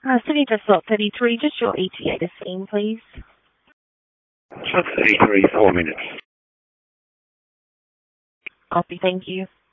City to slot 33, just your ETA to scene, please. Slot 33, 4 minutes. Copy, thank you.